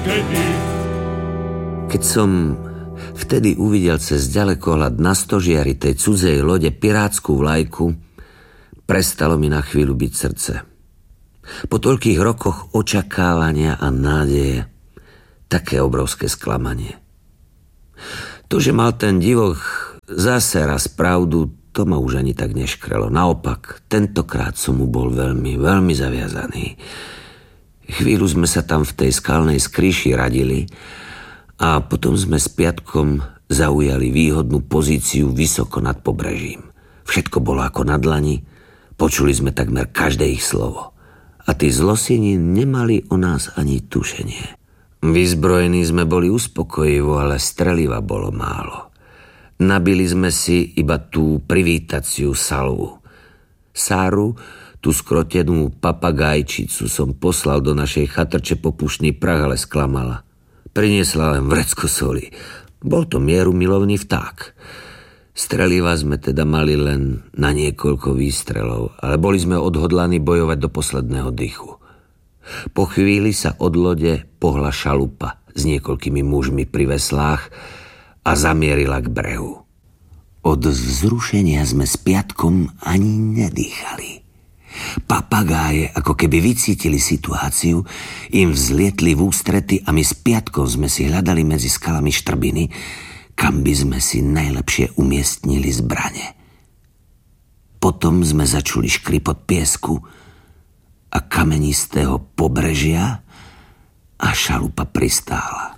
Keď som vtedy uvidel cez ďalekohľad na stožiari tej cudzej lode pirátsku vlajku, prestalo mi na chvíľu byť srdce. Po toľkých rokoch očakávania a nádeje, také obrovské sklamanie. To, že mal ten divok zase raz pravdu, to ma už ani tak neškrelo. Naopak, tentokrát som mu bol veľmi, veľmi zaviazaný. Chvíľu sme sa tam v tej skalnej skríši radili a potom sme s Piatkom zaujali výhodnú pozíciu vysoko nad pobrežím. Všetko bolo ako na dlani, počuli sme takmer každé ich slovo. A tí zlosini nemali o nás ani tušenie. Vyzbrojení sme boli uspokojivo, ale streliva bolo málo. Nabili sme si iba tú privítaciu salvu. Sáru, tú skrotenú papagajčicu, som poslal do našej chatrče po pušný prach, ale sklamala. Priniesla len vrecko soli. Bol to mierumilovný vták. Streliva sme teda mali len na niekoľko výstrelov, ale boli sme odhodlaní bojovať do posledného dychu. Po chvíli sa od lode pohla šalupa s niekoľkými mužmi pri veslách a zamierila k brehu. Od vzrušenia sme s Piatkom ani nedýchali. Papagáje, ako keby vycítili situáciu, im vzlietli v ústrety a my s Piatkom sme si hľadali medzi skalami štrbiny, kam by sme si najlepšie umiestnili zbrane. Potom sme začuli škripot piesku a kamenistého pobrežia a šalupa pristála.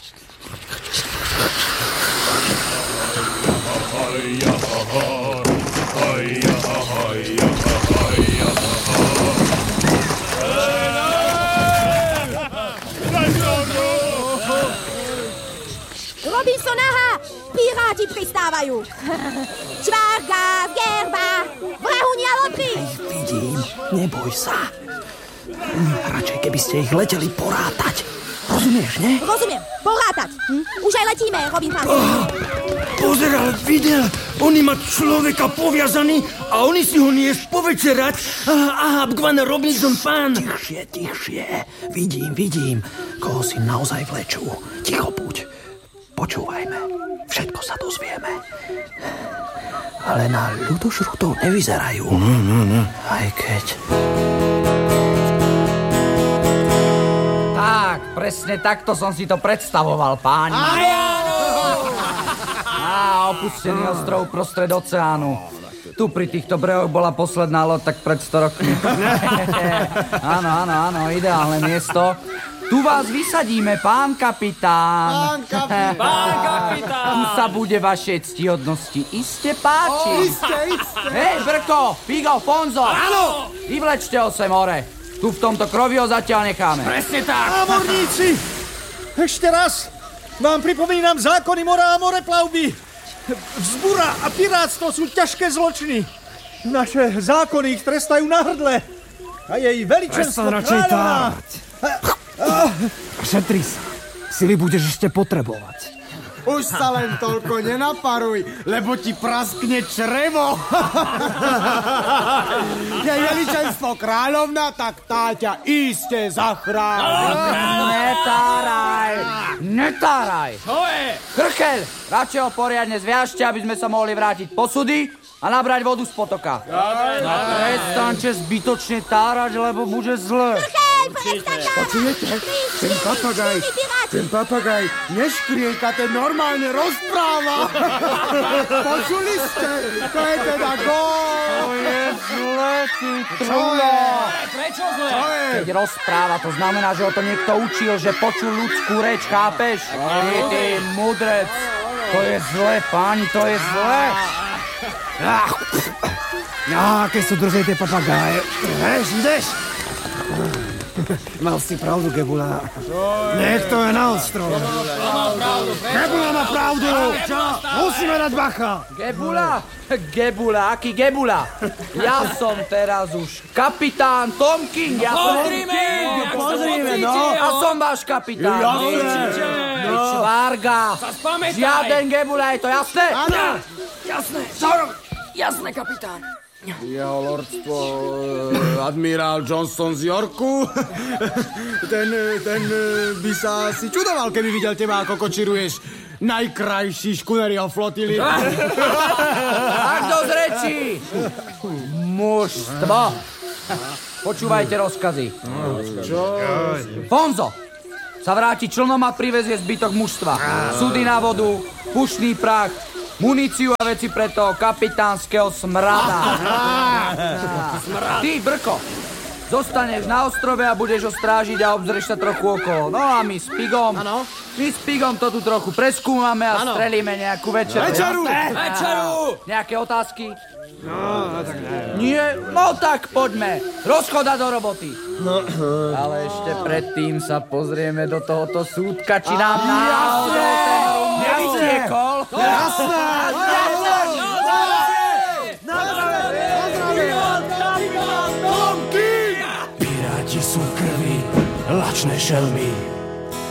Robinson, aha! Piráti pristávajú! Čvárka, gerba, vrahunia lotry! Vidím, neboj sa. Radšej, keby ste ich leteli porátať. Rozumieš, ne? Rozumiem, porátať. Už aj letíme, Robin Francis. Pozeral, videl, oni ma človeka poviazaný a oni si ho nieš povečerať. Aha, Bgvan Robinson pán. Tichšie. Vidím, koho si naozaj vlečú. Ticho buď. Počúvajme, všetko sa dozvieme. Ale na ľudožrutov nevyzerajú. No. Aj keď... Tak, presne takto som si to predstavoval, páni. Opustený ostrov prostred oceánu. Tu pri týchto brehoch bola posledná loď tak pred 100 rokmi. Áno, ideálne miesto. Tu vás vysadíme, pán kapitán. Pán kapitán. Tu sa bude vašej ctihodnosti iste páčiť. Iste. Hej, Brko, Figo, Fonzo. Áno. Vyvlečte ho sem hore. Tu v tomto krovi ho zatiaľ necháme. Presne tak. Námorníci, ešte raz vám pripomínam zákony mora a moreplavby. Vzbura a pirátstvo sú ťažké zločiny. Naše zákony ich trestajú na hrdle. A jej veličenstvo kráľovná... Šetri sa. Sily budeš ešte potrebovať. Už sa len toľko nenaparuj, lebo ti praskne črevo. Jej veličenstvo kráľovna, tak tá ťa iste zachráni. Netáraj. Čo je? Krcheľ, radšej ho poriadne zviažte, aby sme sa mohli vrátiť posudy a nabrať vodu z potoka. Prestaňte zbytočne tárať, lebo bude zle. Počujete? Ten papagaj neškrieka, ten normálne rozpráva. Počuli ste? To je teda gól. To je zle, ty trúľa. Prečo zle? Keď rozpráva, to znamená, že ho to niekto učil, že počul ľudskú reč, chápeš? Ty mudrec. To je zle, páni, to je zle. Aké sú drže tie papagáje. Ideš? Mal si pravdu, Gebula. Nech to je na ostrov. Gebula má pravdu. Musíme dať bacha. Gebula, aký Gebula? Ja som teraz už kapitán Tom King. Pozrime, no. A som váš kapitán. Čvárga. Žiaden Gebula, je to jasné? Áno. Jasné. Jasné, kapitán. Jeho lordstvo admirál Johnson z Yorku. ten by sa asi čudoval, keby videl teba, ako kočiruješ najkrajší škuner jeho flotily. Tak dosť rečí! Mužstvo! Počúvajte rozkazy. Fonzo sa vráti člnom a privezie zbytok mužstva. Súdy na vodu, pušný prach, muníciu a veci pre toho kapitánskeho smrada. Ty, Brko, zostaneš na ostrove a budeš ho strážiť a obzrieš sa trochu okolo. No a my s Pigom to tu trochu preskúmame a strelíme nejakú večeru. Večeru! Nejaké otázky? Tak ne. Nie? No tak poďme. Rozchoda do roboty. Ale ešte predtým sa pozrieme do tohoto súdka, či nám náhodou ten rum nevytiekol. Jasné! Piráti sú krvi, lačné šelmy.